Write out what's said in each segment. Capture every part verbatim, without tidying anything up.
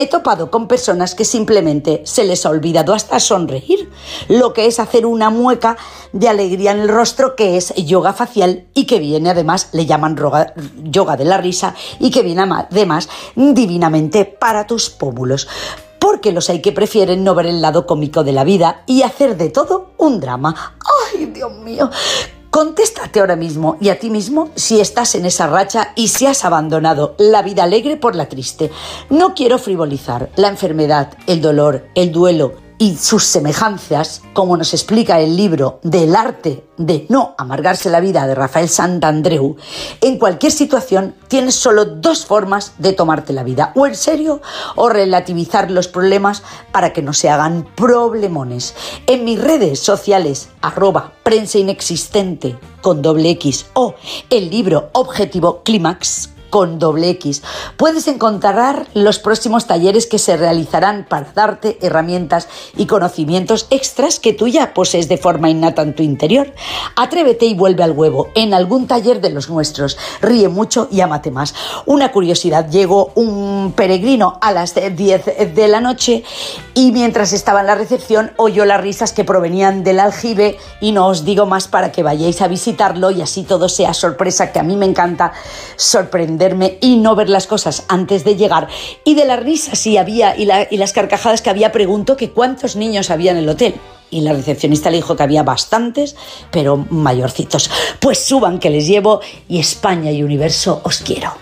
He topado con personas que simplemente se les ha olvidado hasta sonreír, lo que es hacer una mueca de alegría en el rostro, que es yoga facial y que viene además, le llaman roga, yoga de la risa, y que viene además divinamente para tus pómulos. Porque los hay que prefieren no ver el lado cómico de la vida y hacer de todo un drama. ¡Ay, Dios mío! Contéstate ahora mismo y a ti mismo si estás en esa racha y si has abandonado la vida alegre por la triste. No quiero frivolizar. La enfermedad, el dolor, el duelo y sus semejanzas, como nos explica el libro del arte de no amargarse la vida de Rafael Santandreu, en cualquier situación tienes solo dos formas de tomarte la vida, o en serio o relativizar los problemas para que no se hagan problemones. En mis redes sociales, arroba prensa inexistente con doble X o el libro Objetivo Clímax con doble X, puedes encontrar los próximos talleres que se realizarán para darte herramientas y conocimientos extras que tú ya posees de forma innata en tu interior. Atrévete y vuelve al huevo en algún taller de los nuestros. Ríe mucho y ámate más. Una curiosidad, llegó un peregrino a las diez de la noche y mientras estaba en la recepción oyó las risas que provenían del aljibe, y no os digo más para que vayáis a visitarlo y así todo sea sorpresa, que a mí me encanta sorprender y no ver las cosas antes de llegar. Y de las risas y, había, y, la, y las carcajadas que había, preguntó que cuántos niños había en el hotel. Y la recepcionista le dijo que había bastantes, pero mayorcitos. Pues suban que les llevo, y España y universo os quiero.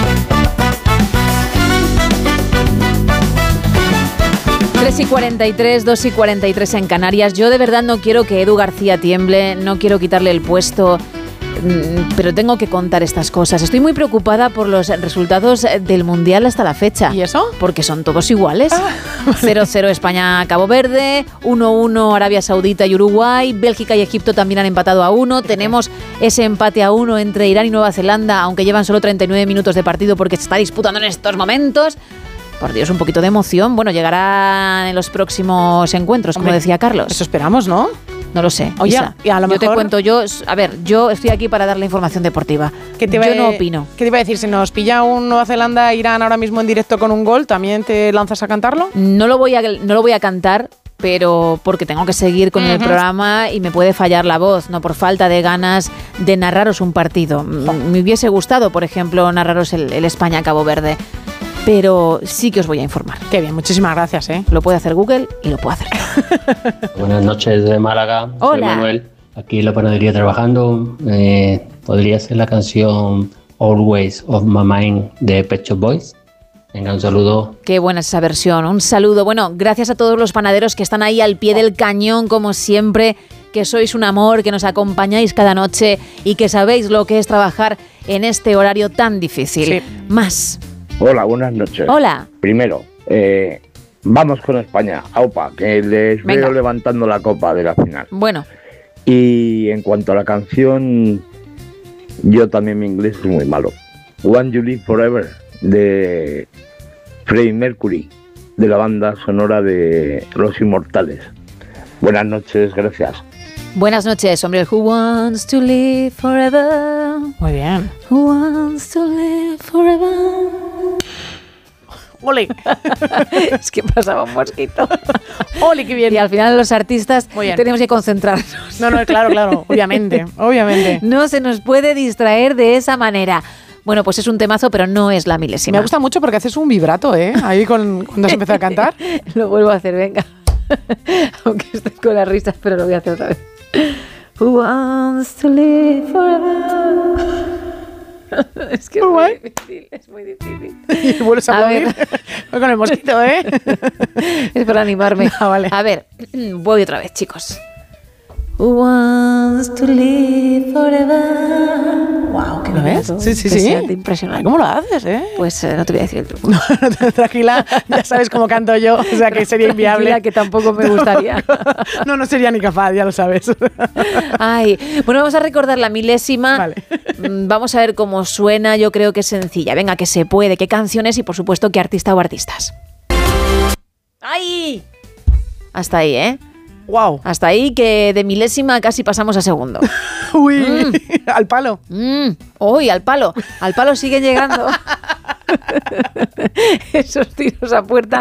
tres y cuarenta y tres, dos y cuarenta y tres en Canarias. Yo de verdad no quiero que Edu García tiemble, no quiero quitarle el puesto, pero tengo que contar estas cosas. Estoy muy preocupada por los resultados del Mundial hasta la fecha. ¿Y eso? Porque son todos iguales. Ah. cero cero España-Cabo Verde, uno uno Arabia Saudita y Uruguay, Bélgica y Egipto también han empatado a uno. Tenemos ese empate a uno entre Irán y Nueva Zelanda, aunque llevan solo treinta y nueve minutos de partido porque se está disputando en estos momentos. Por Dios, un poquito de emoción. Bueno, llegará en los próximos encuentros, como Hombre, decía Carlos. Eso esperamos, ¿no? No lo sé. Oye, Isa, y a lo yo mejor... te cuento, yo, a ver, yo estoy aquí para dar la información deportiva. ¿Qué te yo a... no opino. ¿Qué te iba a decir? Si nos pilla un Nueva Zelanda, Irán ahora mismo en directo con un gol, ¿también te lanzas a cantarlo? No lo voy a, no lo voy a cantar, pero porque tengo que seguir con uh-huh. el programa y me puede fallar la voz, no por falta de ganas de narraros un partido. Oh. Me hubiese gustado, por ejemplo, narraros el, el España-Cabo Verde. Pero sí que os voy a informar. Qué bien, muchísimas gracias, ¿eh? Lo puede hacer Google y lo puedo hacer yo. Buenas noches de Málaga. Hola. Soy Manuel, aquí en la panadería trabajando. Eh, ¿Podría ser la canción Always of My Mind de Pet Shop Boys? Venga, un saludo. Qué buena esa versión, un saludo. Bueno, gracias a todos los panaderos que están ahí al pie del cañón, como siempre, que sois un amor, que nos acompañáis cada noche y que sabéis lo que es trabajar en este horario tan difícil. Sí. Más. Hola, buenas noches. Hola. Primero, eh, vamos con España. Aupa, que les Venga. veo levantando la copa de la final. Bueno. Y en cuanto a la canción, yo también mi inglés es muy malo. One You Live Forever, de Freddie Mercury, de la banda sonora de Los Inmortales. Buenas noches, gracias. Buenas noches, hombre. Who wants to live forever? Muy bien. Who wants to live forever? ¡Ole! Es que pasaba un mosquito. ¡Ole, qué bien! Y al final los artistas tenemos que concentrarnos. No, no, claro, claro. Obviamente, obviamente. No se nos puede distraer de esa manera. Bueno, pues es un temazo, pero no es la milésima. Me gusta mucho porque haces un vibrato, ¿eh? Ahí con, cuando has empezado a cantar. Lo vuelvo a hacer, venga. Aunque estoy con las risas, pero lo voy a hacer otra vez. Who wants to live forever? Es que es muy difícil, es muy difícil. Y vuelves a aplaudir con el mosquito, ¿eh? Es para animarme. Ah, vale. A ver, voy otra vez, chicos. Who wants to live forever? Wow, qué ¿Lo ves? Sí, sí, sí. Impresionante. ¿Cómo lo haces, eh? Pues eh, no te voy a decir el truco. No, no, tranquila, ya sabes cómo canto yo, o sea que sería inviable. Tranquila, que tampoco me gustaría. No, no sería ni capaz, ya lo sabes. Ay, bueno, vamos a recordar la milésima. Vale. Vamos a ver cómo suena, yo creo que es sencilla. Venga, que se puede, qué canciones y por supuesto qué artista o artistas. ¡Ay! Hasta ahí, ¿eh? Wow. Hasta ahí, que de milésima casi pasamos a segundo. Uy, mm. al palo. Mm. Uy, al palo. Al palo siguen llegando. Esos tiros a puerta